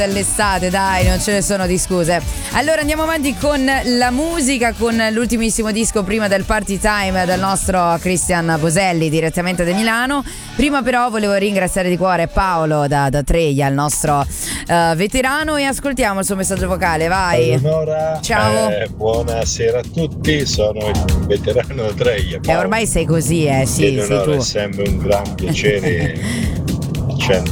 dell'estate, dai, non ce ne sono di scuse. Allora andiamo avanti con la musica, con l'ultimissimo disco prima del party time del nostro Cristian Boselli, direttamente da Milano. Prima però volevo ringraziare di cuore Paolo da Treglia, il nostro veterano, e ascoltiamo il suo messaggio vocale, vai. Eleonora, ciao. Buonasera a tutti, sono il veterano da Treglia. E ormai sei così, sì, sei tu. È sempre un gran piacere.